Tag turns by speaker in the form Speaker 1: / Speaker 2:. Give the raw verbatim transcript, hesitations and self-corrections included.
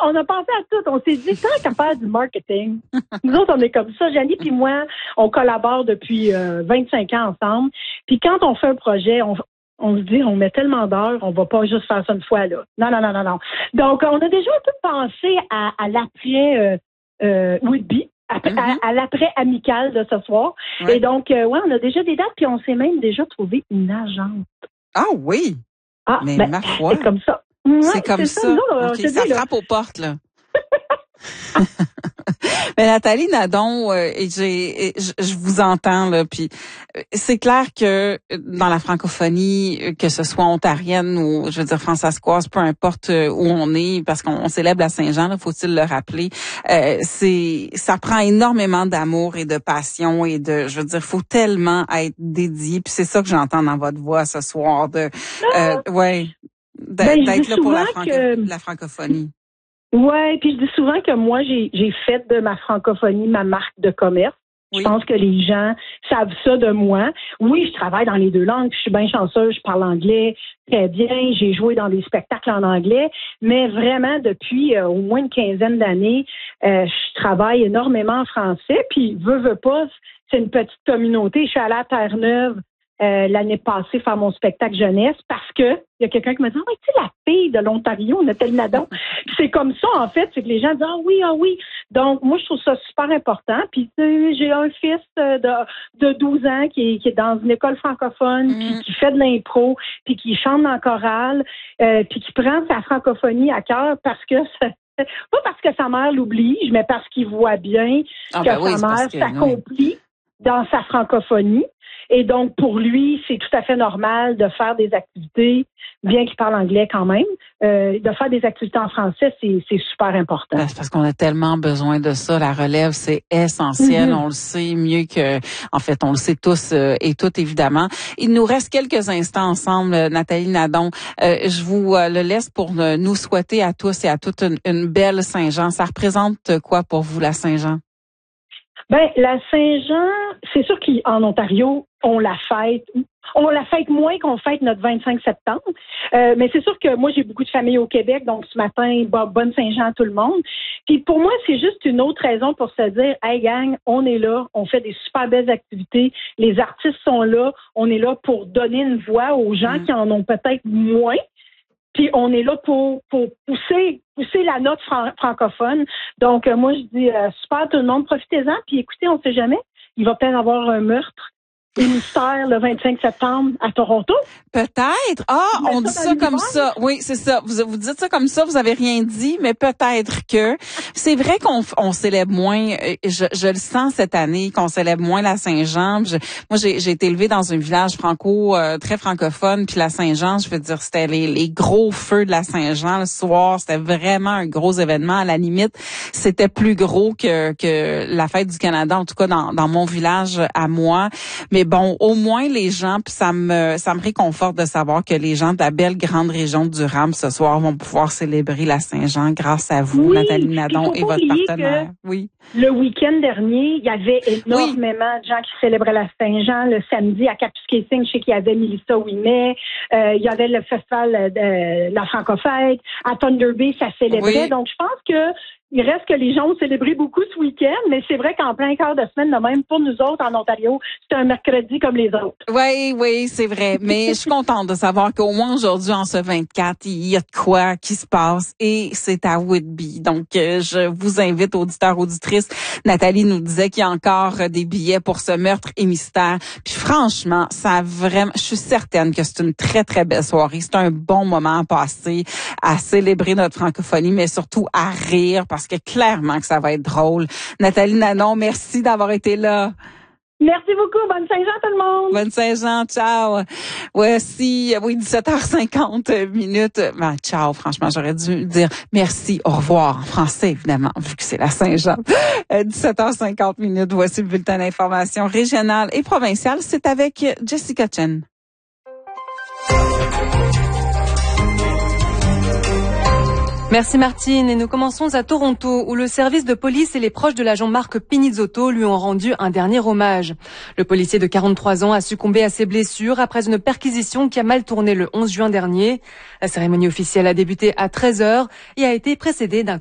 Speaker 1: on a pensé à tout. On s'est dit, tant qu'à faire du marketing, nous autres, on est comme ça. Janie puis moi, on collabore depuis euh, vingt-cinq ans ensemble. Puis quand on fait un projet, on, on se dit, on met tellement d'heures, on va pas juste faire ça une fois, là. Non, non, non, non, non. Donc, on a déjà un peu pensé à, à l'après euh, euh, Whitby. Après, mm-hmm. à, à l'après amical de ce soir. Ouais. Et donc, euh, ouais, on a déjà des dates, puis on s'est même déjà trouvé une agente.
Speaker 2: Ah oui?
Speaker 1: Ah,
Speaker 2: mais
Speaker 1: ben,
Speaker 2: ma foi.
Speaker 1: c'est comme ça. Ouais,
Speaker 2: c'est comme
Speaker 1: c'est
Speaker 2: ça.
Speaker 1: ça. Nous,
Speaker 2: okay, ça
Speaker 1: dis,
Speaker 2: frappe aux portes, là. Mais Nathalie Nadon, euh, et j'ai, et je, je vous entends là, puis c'est clair que dans la francophonie, que ce soit ontarienne ou, je veux dire, françaiscoise, peu importe où on est, parce qu'on on célèbre la Saint-Jean, là, faut-il le rappeler, euh, c'est, ça prend énormément d'amour et de passion et de, je veux dire, faut tellement être dédié, puis c'est ça que j'entends dans votre voix ce soir, de, euh, ouais, d'être, ben, d'être là pour la, franco- que... la francophonie.
Speaker 1: Ouais, puis je dis souvent que moi, j'ai, j'ai fait de ma francophonie ma marque de commerce. Oui. Je pense que les gens savent ça de moi. Oui, je travaille dans les deux langues. Je suis bien chanceuse. Je parle anglais très bien. J'ai joué dans des spectacles en anglais. Mais vraiment, depuis euh, au moins une quinzaine d'années, euh, je travaille énormément en français. Puis, veux, veux pas, c'est une petite communauté. Je suis allée à Terre-Neuve Euh, l'année passée faire mon spectacle jeunesse parce que il y a quelqu'un qui m'a dit ah, tu sais, la fille de l'Ontario, Nathalie Nadon. C'est comme ça, en fait, c'est que les gens disent ah oui, ah oui. Donc, moi, je trouve ça super important. Puis, tu sais, j'ai un fils de, de douze ans qui est, qui est dans une école francophone, mm. puis qui fait de l'impro, puis qui chante dans le chorale, euh, puis qui prend sa francophonie à cœur parce que ça, pas parce que sa mère l'oblige, mais parce qu'il voit bien ah, que ben oui, sa mère que, s'accomplit oui. dans sa francophonie. Et donc, pour lui, c'est tout à fait normal de faire des activités, bien qu'il parle anglais quand même, euh, de faire des activités en français, c'est, c'est super important.
Speaker 2: Ben, c'est parce qu'on a tellement besoin de ça. La relève, c'est essentiel. Mm-hmm. On le sait mieux que, en fait, on le sait tous euh, et toutes, évidemment. Il nous reste quelques instants ensemble, Nathalie Nadon. Euh, je vous euh, le laisse pour euh, nous souhaiter à tous et à toutes une, une belle Saint-Jean. Ça représente quoi pour vous, la Saint-Jean?
Speaker 1: Ben, la Saint-Jean, c'est sûr qu'en Ontario, on la fête. On la fête moins qu'on fête notre vingt-cinq septembre. Euh, mais c'est sûr que moi, j'ai beaucoup de familles au Québec, donc ce matin, bah, bonne Saint-Jean à tout le monde. Puis pour moi, c'est juste une autre raison pour se dire, hey gang, on est là, on fait des super belles activités, les artistes sont là, on est là pour donner une voix aux gens mmh. qui en ont peut-être moins. Puis on est là pour, pour pousser, pousser la note fran- francophone. Donc euh, moi je dis euh, super tout le monde, profitez-en. Puis écoutez, on ne sait jamais, il va peut-être avoir un meurtre, un mystère le vingt-cinq septembre à Toronto.
Speaker 2: Peut-être. Ah, on dit ça, ça comme ça. Oui, c'est ça. Vous vous dites ça comme ça, vous avez rien dit, mais peut-être que c'est vrai qu'on on célèbre moins. Je, je le sens cette année qu'on célèbre moins la Saint-Jean. Je, moi, j'ai, j'ai été élevée dans un village franco euh, très francophone, puis la Saint-Jean, je veux dire, c'était les, les gros feux de la Saint-Jean le soir. C'était vraiment un gros événement. À la limite, c'était plus gros que que la fête du Canada, en tout cas dans dans mon village à moi. Mais bon, au moins les gens, puis ça me ça me réconforte de savoir que les gens de la belle grande région du Rhum ce soir vont pouvoir célébrer la Saint-Jean grâce à vous, oui, Nathalie Nadon, et votre partenaire. Oui.
Speaker 1: Le week-end dernier, il y avait énormément oui. de gens qui célébraient la Saint-Jean. Le samedi, à Kapuskasing, je sais qu'il y avait Mélissa Ouimet. Euh, il y avait le festival de la Francofête. À Thunder Bay, ça célébrait. Oui. Donc, je pense que il reste que les gens ont célébré beaucoup ce week-end, mais c'est vrai qu'en plein quart de semaine, de même pour nous autres en Ontario, c'est un mercredi comme les autres.
Speaker 2: Oui, oui, c'est vrai. Mais je suis contente de savoir qu'au moins aujourd'hui, en ce vingt-quatre, il y a de quoi qui se passe et c'est à Whitby. Donc, euh, je vous invite, auditeurs, auditrices. Nathalie nous disait qu'il y a encore des billets pour ce meurtre et mystère. Puis franchement, ça a vraiment, je suis certaine que c'est une très, très belle soirée. C'est un bon moment à passer, à célébrer notre francophonie, mais surtout à rire parce Parce que clairement que ça va être drôle. Nathalie Nadon, merci d'avoir été là.
Speaker 1: Merci beaucoup. Bonne Saint-Jean tout le monde.
Speaker 2: Bonne Saint-Jean. Ciao. Voici, oui, dix-sept heures cinquante minutes. Ben, ciao. Franchement, j'aurais dû dire merci, au revoir en français, évidemment, vu que c'est la Saint-Jean. dix-sept heures cinquante minutes. Voici le bulletin d'information régionale et provinciale. C'est avec Jessica Chen.
Speaker 3: Merci Martine, et nous commençons à Toronto où le service de police et les proches de l'agent Marc Pinizzotto lui ont rendu un dernier hommage. Le policier de quarante-trois ans a succombé à ses blessures après une perquisition qui a mal tourné le onze juin dernier. La cérémonie officielle a débuté à treize heures et a été précédée d'un